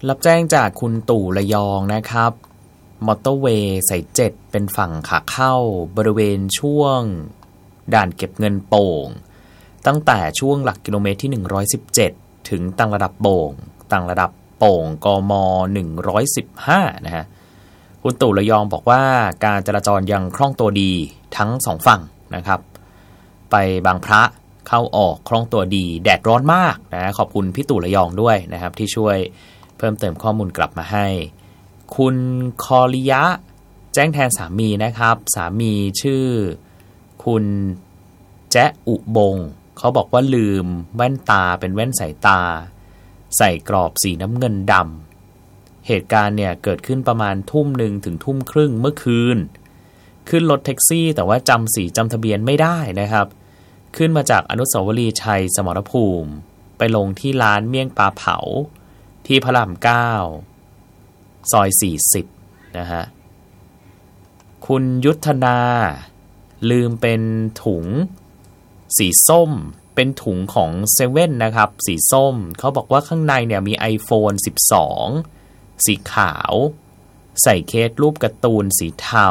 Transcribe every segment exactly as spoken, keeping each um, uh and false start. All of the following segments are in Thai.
รับแจ้งจากคุณตู่ระยองนะครับมอเตอร์เวย์สายเจ็ดเป็นฝั่งขาเข้าบริเวณช่วงด่านเก็บเงินโป่งตั้งแต่ช่วงหลักกิโลเมตรที่หนึ่งร้อยสิบเจ็ดถึงต่างระดับโป่งต่างระดับโป่งกมหนึ่งร้อยสิบห้านะฮะคุณตู่ระยองบอกว่าการจราจรยังคล่องตัวดีทั้งสองฝั่งนะครับไปบางพระเข้าออกคล่องตัวดีแดดร้อนมากนะขอบคุณพี่ตู่ระยองด้วยนะครับที่ช่วยเพิ่มเติมข้อมูลกลับมาให้คุณคอริยะแจ้งแทนสามีนะครับสามีชื่อคุณแจ๊อุบงเขาบอกว่าลืมแว่นตาเป็นแว่นสายตาใส่กรอบสีน้ำเงินดำเหตุการณ์เนี่ยเกิดขึ้นประมาณทุ่มหนึ่งถึงทุ่มครึ่งเมื่อคืนขึ้นรถแท็กซี่แต่ว่าจำสีจำทะเบียนไม่ได้นะครับขึ้นมาจากอนุสาวรีย์ชัยสมรภูมิไปลงที่ร้านเมี่ยงปลาเผาที่พระรามเก้าซอยสี่สิบนะฮะคุณยุทธนาลืมเป็นถุงสีส้มเป็นถุงของเซเว่นนะครับสีส้มเขาบอกว่าข้างในเนี่ยมี iPhone สิบสอง สีขาวใส่เคสรูปการ์ตูนสีเทา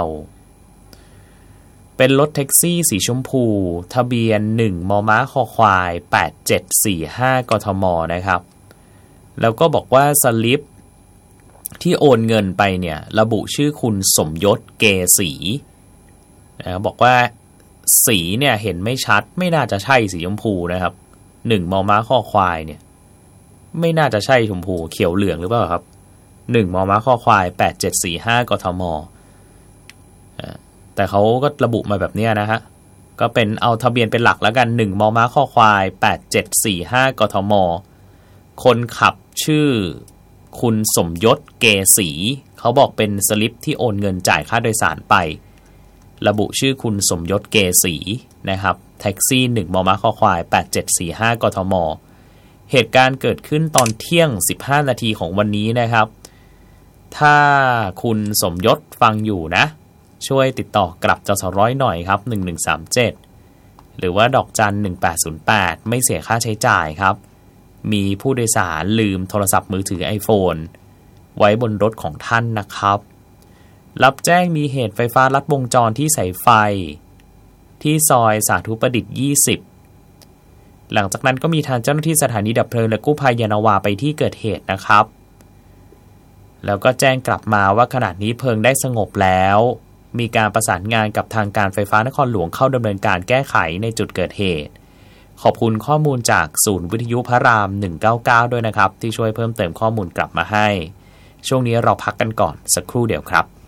เป็นรถแท็กซี่สีชมพูทะเบียนหนึ่งมมคควายแปดเจ็ดสี่ห้ากทมนะครับแล้วก็บอกว่าสลิปที่โอนเงินไปเนี่ยระบุชื่อคุณสมยศเกษีนะบอกว่าสีเนี่ยเห็นไม่ชัดไม่น่าจะใช่สีชมพูนะครับหนึ่งมมคควายเนี่ยไม่น่าจะใช่ชมพูเขียวเหลืองหรือเปล่าครับหนึ่งมมคควายแปดเจ็ดสี่ห้ากทมแต่เขาก็ระบุมาแบบนี้นะฮะก็เป็นเอาทะเบียนเป็นหลักแล้วกันหนึ่งมมคควายแปดเจ็ดสี่ห้ากทมคนขับชื่อคุณสมยศเกษีเขาบอกเป็นสลิปที่โอนเงินจ่ายค่าโดยสารไประบุชื่อคุณสมยศเกษีนะครับแท็กซี่หนึ่งมมคควายแปดเจ็ดสี่ห้ากทมเหตุการณ์เกิดขึ้นตอนเที่ยงสิบห้านาทีของวันนี้นะครับถ้าคุณสมยศฟังอยู่นะช่วยติดต่อกลับจสร้อยหน่อยครับหนึ่งหนึ่งสามเจ็ดหรือว่าดอกจันหนึ่งแปดศูนย์แปดไม่เสียค่าใช้จ่ายครับมีผู้โดยสารลืมโทรศัพท์มือถือ iPhone ไว้บนรถของท่านนะครับรับแจ้งมีเหตุไฟฟ้าลัดวงจรที่สายไฟที่ซอยสาธุประดิษฐ์ยี่สิบหลังจากนั้นก็มีทางเจ้าหน้าที่สถานีดับเพลิงและกู้ภัยยานาวาไปที่เกิดเหตุนะครับแล้วก็แจ้งกลับมาว่าขณะนี้เพลิงได้สงบแล้วมีการประสานงานกับทางการไฟฟ้านครหลวงเข้าดำเนินการแก้ไขในจุดเกิดเหตุขอบคุณข้อมูลจากศูนย์วิทยุพระรามหนึ่งเก้าเก้าด้วยนะครับที่ช่วยเพิ่มเติมข้อมูลกลับมาให้ช่วงนี้เราพักกันก่อนสักครู่เดียวครับ